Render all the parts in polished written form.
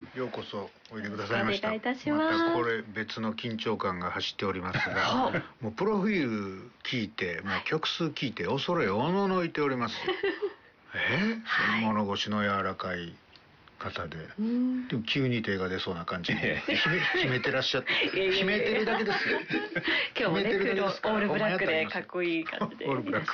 ようこそおいでくださいました。 お願いいたします。 またこれ別の緊張感が走っておりますが、もうプロフィール聞いて、もう曲数聞いて恐れおののいております。物腰の柔らかい方で、でも急に手が出そうな感じで決めてらっしゃって、決めてるだけですよ。 今日もね、黒オールブラックでかっこいい感じでいらっしゃいます。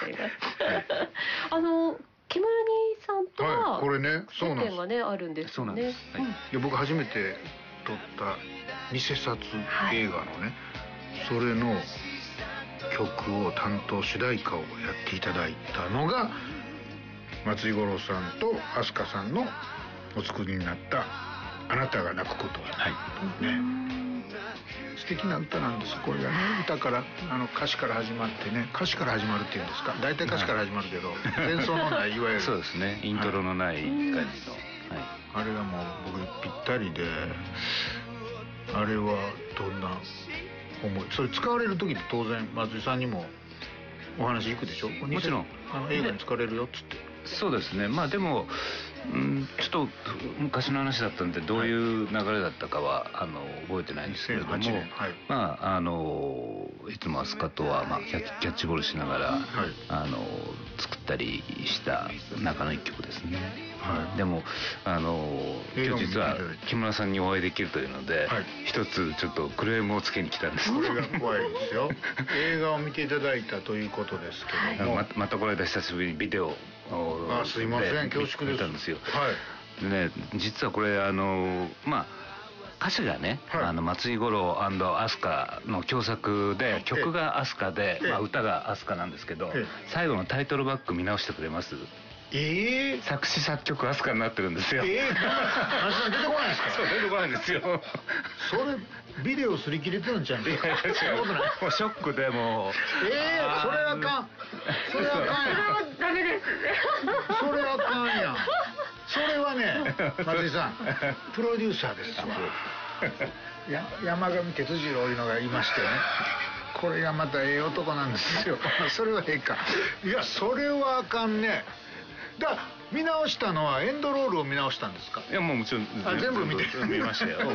木村兄さんとは、 これね、そうなんです。 点がねあるんですよね。 僕初めて撮った偽札映画のね、それの曲を担当主題歌をやっていただいたのが松井五郎さんと飛鳥さんのお作りになった「あなたが泣くことはない」ね、素敵な歌なんです。これがね、歌から歌詞から始まってね、歌詞から始まるっていうんですか、大体歌詞から始まるけど、前奏のないいわゆるそうですね、イントロのない感じの、 あれがもう僕ぴったりで、あれはどんな思い、それ使われる時って当然松井さんにもお話行くでしょ。 もちろん映画に使われるよっつって。 そうですね。まあでもちょっと昔の話だったんでどういう流れだったかは覚えてないんですけれども、まあいつも飛鳥とはキャッチボールしながら作ったりした中の一曲ですね。でも今日実は木村さんにお会いできるというので、一つちょっとクレームをつけに来たんです。 これが怖いですよ。映画を見ていただいたということですけども、 またこの間久しぶりにビデオをすいません、恐縮です。 見たんですよ。でね、実はこれ歌詞がね、松井五郎飛鳥の共作で、曲が飛鳥で、歌が飛鳥なんですけど、最後のタイトルバック見直してくれます？作詞作曲飛鳥になってるんですよ。出てこないですか？ そう、出てこないんですよ。 それビデオ擦り切れてるんちゃうんですか？ もうショックでもう。 それあかん。それあかんやん。 それはダメです。 それあかんやん。それはね、松井さん、プロデューサーですわ。山上哲次郎いうのがいましてね。これがまたええ男なんですよ。それはええか。いや、それはあかんね。見直したのはエンドロールを見直したんですか？ いや、もうもちろん全部見ましたよ。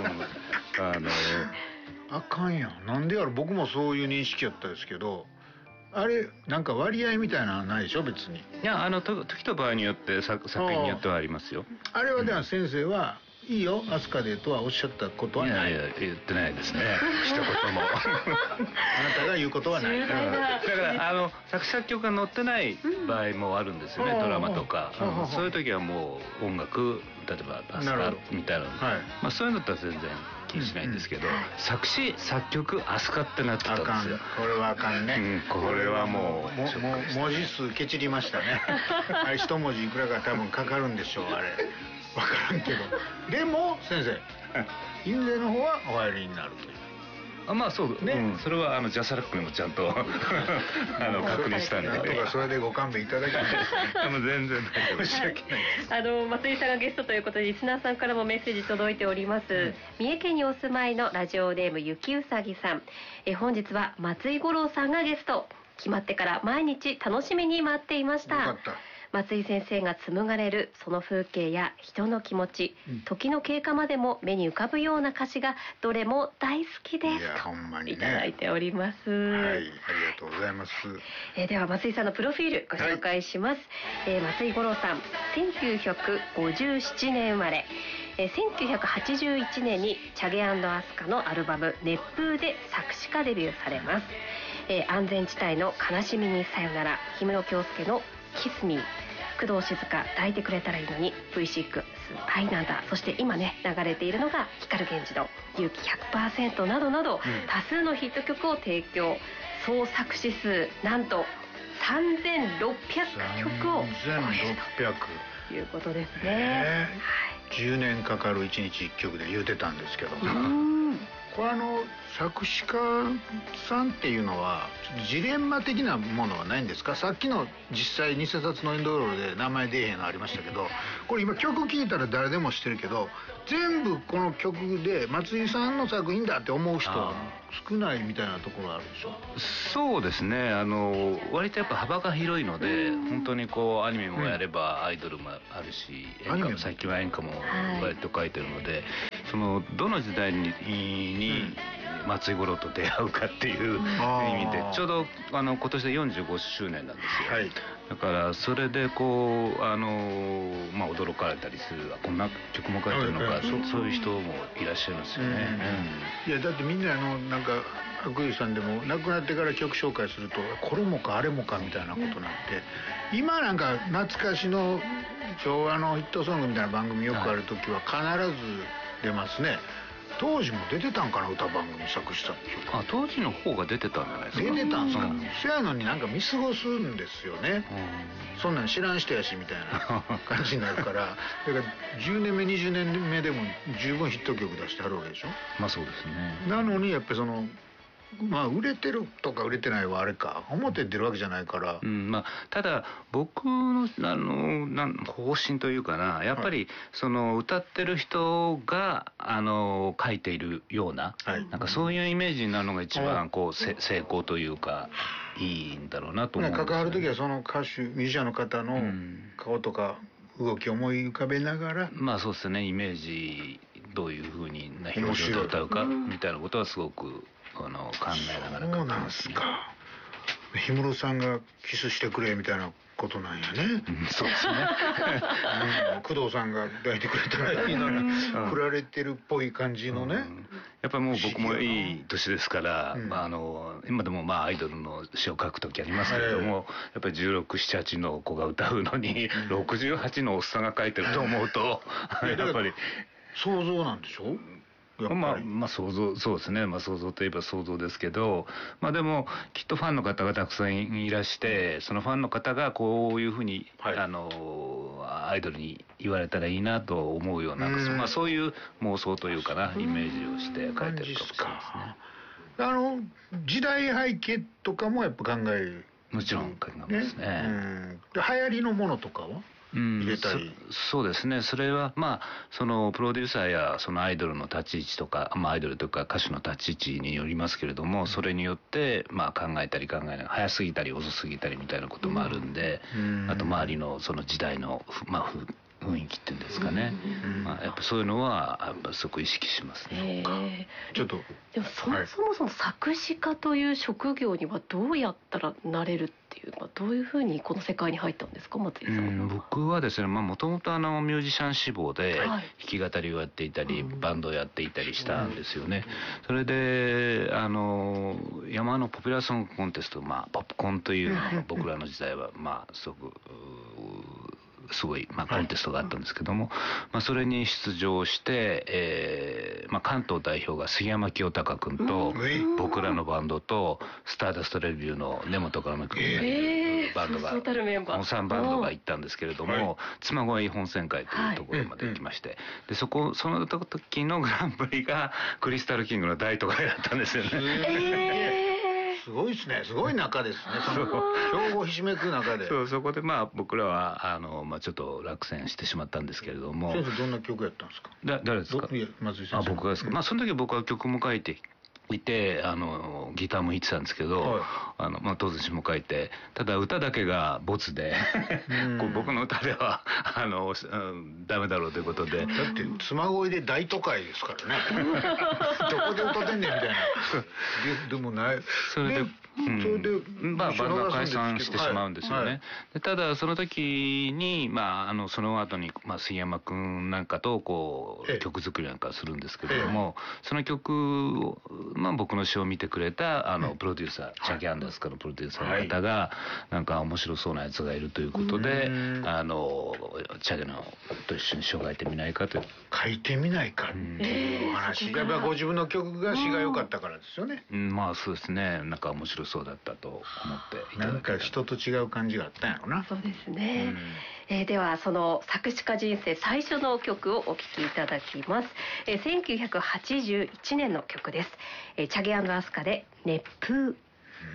あかんやん。なんでやろ。僕もそういう認識やったですけど、あれなんか割合みたいなのはないでしょ別に。 いや、時と場合によって作品によってはありますよ。 あれはでは先生はいいよ飛鳥でとはおっしゃったことはない。 いや言ってないですね。一言も。あなたが言うことはない。 だから作詞作曲が載ってない場合もあるんですよね、ドラマとか。そういう時はもう音楽、例えば飛鳥みたいな、そういうのだったら全然気にしないんですけど、作詞作曲飛鳥ってなってたんですよ。 これはあかんね。 これはもう文字数ケチりましたね。あれ一文字いくらか多分かかるんでしょう、あれ。分からんけど。でも先生、印税の方はお入りになるという。 まあそうね、それはジャスラックにもちゃんと確認したんで、 なんとかそれでご勘弁いただきます。 全然申し訳ないです。 松井さんがゲストということでリスナーさんからもメッセージ届いております。三重県にお住まいのラジオネームゆきうさぎさん、本日は松井五郎さんがゲスト。決まってから毎日楽しみに待っていました。 よかった。 松井先生が紡がれるその風景や人の気持ち、時の経過までも目に浮かぶような歌詞がどれも大好きですといただいております。 はい、ありがとうございます。 では松井さんのプロフィールご紹介します。松井五郎さん、1957年生まれ。1981年にチャゲ&アスカのアルバム「熱風」で作詞家デビューされます。安全地帯の悲しみにさよなら、氷室京介のキスミー、工藤静香抱いてくれたらいいのに、 V6 愛なんだ、そして今ね流れているのが光源氏の勇気 100% などなど、多数のヒット曲を提供。総作詞数なんと3600曲を超えるということですね。 10年かかる1日1曲で言うてたんですけど、これ作詞家さんっていうのはジレンマ的なものはないんですか？さっきの実際偽札のエンドロールで名前出えへんのありましたけど、これ今曲聴いたら誰でも知ってるけど、全部この曲で松井さんの作品だって思う人少ないみたいなところあるでしょ？ そうですね、割とやっぱ幅が広いので、本当にこうアニメもやればアイドルもあるし、最近は演歌も割と書いてるので、 そのどの時代に松井五郎と出会うかっていう意味で、ちょうど今年で45周年なんですよ、はい、だからそれでこう驚かれたりする、こんな曲も書いてるのか、そういう人もいらっしゃいますよね、 いやだってみんななんか白衣さんでも亡くなってから曲紹介するとこれもかあれもかみたいなことになって、今なんか懐かしの昭和のヒットソングみたいな番組よくある時は必ず出ますね。当時も出てたんかな、歌番組作詞作曲。 当時の方が出てたんじゃないですか。 出てたんですか。そやのになんか見過ごすんですよね、そんなん知らん人やしみたいな感じになるからだから10年目20年目でも十分ヒット曲出してはるわけでしょ。 まあそうですね。 なのにやっぱり売れてるとか売れてないはあれか、表に出るわけじゃないから、 ただ僕の方針というかな、やっぱりその歌ってる人が書いているような、なんかそういうイメージになるのが一番成功というかいいんだろうなと思うんですよね。関わる時はその歌手ミュージシャンの方の顔とか動きを思い浮かべながら、 そうですね、イメージどういうふうにな表情で歌うかみたいなことはすごく考えながら。 そうなんですか。氷室さんがキスしてくれみたいなことなんやね。 そうですね。 工藤さんが抱いてくれたらいいのに振られてるっぽい感じのね。 やっぱりもう僕もいい年ですから、今でもアイドルの詩を書く時ありますけれども、やっぱり16、17の子が歌うのに68のおっさんが書いてると思うと、やっぱり想像なんでしょ。 想像、そうですね、想像といえば想像ですけど、でもきっとファンの方がたくさんいらして、そのファンの方がこういうふうに、アイドルに言われたらいいなと思うような、そういう妄想というかな、イメージをして書いてるかもしれないですね。 時代背景とかもやっぱ考える。 もちろん考えますね。 流行りのものとかは入れたい。 そうですね。それはそのプロデューサーやそのアイドルの立ち位置とか、アイドルとか歌手の立ち位置によりますけれども、それによって考えたり考えない、早すぎたり遅すぎたりみたいなこともあるんで、あと周りのその時代の雰囲気っていうんですかね、やっぱそういうのはやっぱすごく意識しますね。 ちょっとでもそもそも作詞家という職業にはどうやったらなれるっていうのは、どういうふうにこの世界に入ったんですか、松井さんは。 僕はですね、もともとミュージシャン志望で弾き語りをやっていたり、バンドをやっていたりしたんですよね。それで山のポピュラーソングコンテスト、ポップコンというのが僕らの時代はすごいコンテストがあったんですけども、それに出場して、関東代表が杉山清隆君と僕らのバンドとスターダストレビューの根本要君がいるバンドが3バンドが行ったんですけれども、妻恋本選会というところまで行きまして、でその時のグランプリがクリスタルキングの大都会だったんですよね。 すごいですね。すごい中ですね。兵庫ひしめく中で。 そこで僕らはちょっと落選してしまったんですけれども。 先生どんな曲やったんですか。 誰ですか。 松井先生。 僕がですか。その時僕は曲も書いていてギターも弾いてたんですけど、当然詞も書いて、ただ歌だけがボツで僕の歌ではダメだろうということで。だって妻恋で大都会ですからね。どこで歌ってんねんみたいな。でもない。 それでバンドが解散してしまうんですよね。ただその時にその後に杉山君なんかと曲作りなんかするんですけれども、その曲を僕の詩を見てくれたプロデューサー、チャゲアンダースカのプロデューサーの方がなんか面白そうなやつがいるということで、チャゲのと一緒に詩を書いてみないかという。 書いてみないかっていうお話。やっぱご自分の曲が詩が良かったからですよね。 そうですね。なんか面白そうだったと思っていただけた。 なんか人と違う感じがあったんやろな。 そうですね。ではその作詞家人生最初の曲をお聴きいただきます。1981年の曲です。チャゲ&アスカで熱風。